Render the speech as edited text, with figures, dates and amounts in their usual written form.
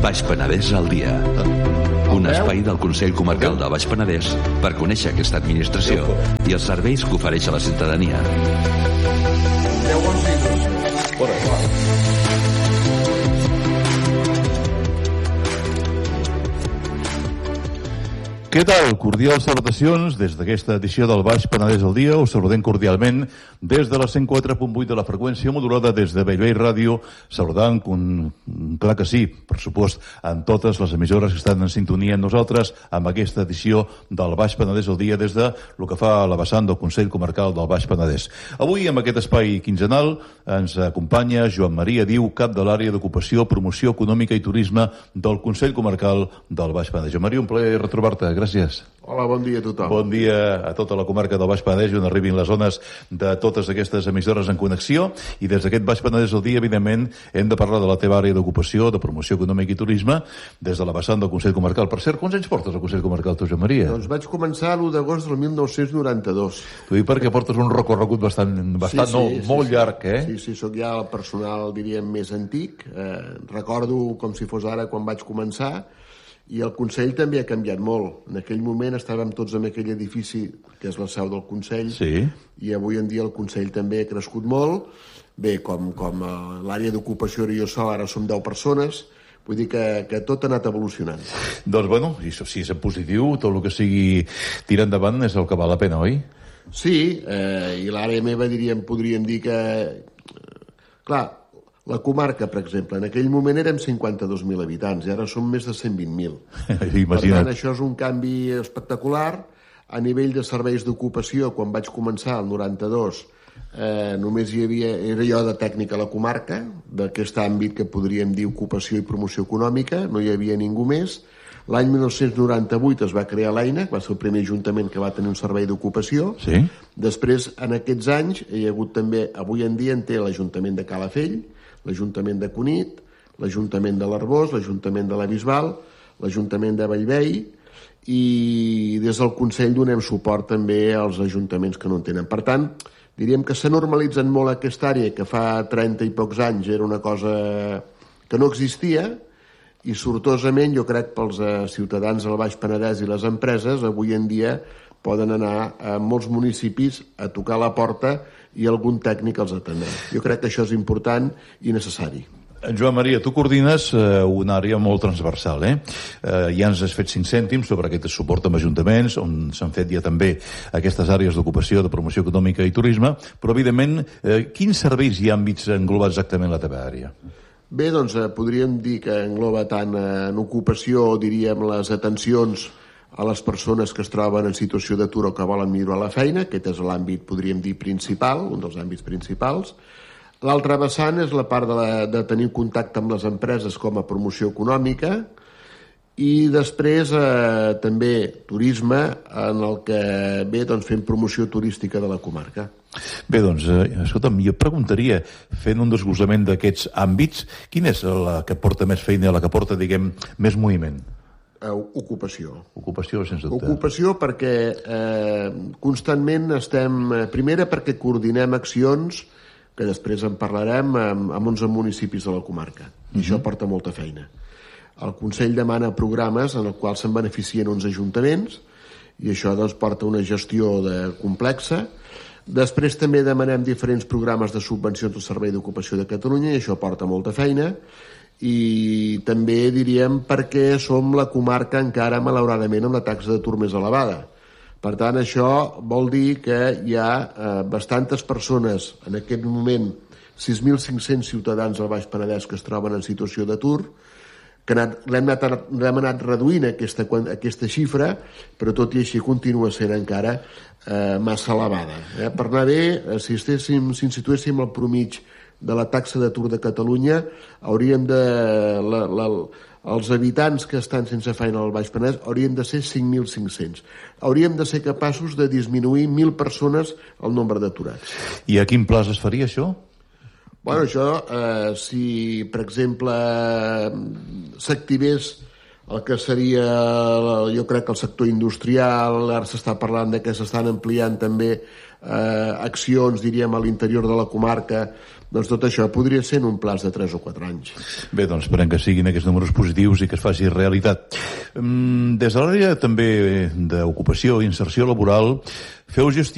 Baix Penedès al dia. Un espai del Consell Comarcal del Baix Penedès per conèixer aquesta administració i els serveis que ofereix a la ciutadania. 10 bons minuts. Què tal? Cordials salutacions des d'aquesta edició del Baix Penedès al dia. Us saludem cordialment des de la 104.8 de la freqüència modulada des de Bellvei Ràdio, saludant, clar que sí, per supost, en totes les emissores que estan en sintonia amb nosaltres amb aquesta edició del Baix Penedès al dia des de el que fa la vessant del Consell Comarcal del Baix Penedès. Avui, amb aquest espai quinzenal, ens acompanya Joan Maria Diu, cap de l'àrea d'ocupació, promoció econòmica i turisme del Consell Comarcal del Baix Penedès. Joan Maria, un plaer retrobar-te. Gràcies. Hola, bon dia a tothom. Bon dia a tota la comarca del Baix Penedès, on arribin les zones de totes aquestes emissores en connexió. I des d'aquest Baix Penedès al dia, evidentment, hem de parlar de la teva àrea d'ocupació, de promoció econòmica i turisme, des de la vessant del Consell Comarcal. Per cert, quants anys portes al Consell Comarcal, tu, Joan Maria? Doncs vaig començar l'1 d'agost del 1992. T'ho dic perquè portes un recorregut molt llarg, eh? Sí, sóc ja el personal, diríem, més antic. Recordo com si fos ara quan vaig començar. I el Consell també ha canviat molt. En aquell moment estàvem tots en aquell edifici que és la seu del Consell, sí. I avui en dia el Consell també ha crescut molt. Bé, com l'àrea d'ocupació era jo sol, ara som 10 persones, vull dir que tot ha anat evolucionant. Doncs, bueno, si és en positiu, tot el que sigui tirar endavant és el que val la pena, oi? Sí, i l'àrea meva podríem dir que... Clar, la comarca, per exemple, en aquell moment érem 52.000 habitants i ara som més de 120.000. Per tant, això és un canvi espectacular. A nivell de serveis d'ocupació, quan vaig començar, el 92, només era jo de tècnic a la comarca, d'aquest àmbit que podríem dir ocupació i promoció econòmica, no hi havia ningú més. L'any 1998 es va crear l'EINA, que va ser el primer ajuntament que va tenir un servei d'ocupació. Sí. Després, en aquests anys, hi ha hagut també, avui en dia en té l'Ajuntament de Calafell, l'Ajuntament de Cunit, l'Ajuntament de l'Arboç, l'Ajuntament de la Bisbal, l'Ajuntament de Bellvei, i des del Consell donem suport també als ajuntaments que no en tenen. Per tant, diríem que s'ha normalitzat molt aquesta àrea, que fa 30 i pocs anys era una cosa que no existia, i sortosament jo crec pels ciutadans del Baix Penedès i les empreses, avui en dia poden anar a molts municipis a tocar la porta i algun tècnic els atendrà. Jo crec que això és important i necessari. Joan Maria, tu coordines una àrea molt transversal, eh? Ja ens has fet 5 cèntims sobre aquest suport amb ajuntaments, on s'han fet ja també aquestes àrees d'ocupació, de promoció econòmica i turisme, però, evidentment, quins serveis i àmbits engloba exactament la teva àrea? Bé, doncs podríem dir que engloba tant en ocupació, diríem, les atencions a les persones que es troben en situació d'atur o que volen millorar la feina. Aquest és l'àmbit, podríem dir, principal, un dels àmbits principals. L'altra vessant és la part de tenir contacte amb les empreses com a promoció econòmica i després també turisme, en el que fem promoció turística de la comarca. Bé, doncs, escolta'm, jo preguntaria, fent un desglossament d'aquests àmbits, quina és la que porta més feina, la que porta, diguem, més moviment? Ocupació. Ocupació, sense dubte. Ocupació perquè constantment primera perquè coordinem accions que després en parlarem amb 11 municipis de la comarca. I això porta molta feina. El Consell demana programes en els quals se'n beneficien 11 ajuntaments i això porta una gestió complexa. Després també demanem diferents programes de subvencions al Servei d'Ocupació de Catalunya i això porta molta feina. I també diríem perquè som la comarca encara malauradament amb la taxa d'atur més elevada. Per tant, això vol dir que hi ha bastantes persones, en aquest moment 6.500 ciutadans al Baix Penedès que es troben en situació d'atur, que l'hem anat reduint aquesta xifra, però tot i així continua sent encara massa elevada. Per anar bé, si ens situéssim al promig de la taxa d'atur de Catalunya, els habitants que estan sense feina al Baix Penedès haurien de ser 5.500. Hauríem de ser capaços de disminuir 1.000 persones el nombre d'aturats. I a quin plaç es faria això? Bueno, això, si, per exemple, s'activés el que seria, jo crec que el sector industrial, ara s'està parlant que s'estan ampliant també accions, diríem, a l'interior de la comarca Doncs tot això podria ser en un plaç de 3 o 4 anys. Bé, doncs esperem que siguin aquests números positius i que es faci realitat. Des de l'àrea també d'ocupació i inserció laboral, feu gestió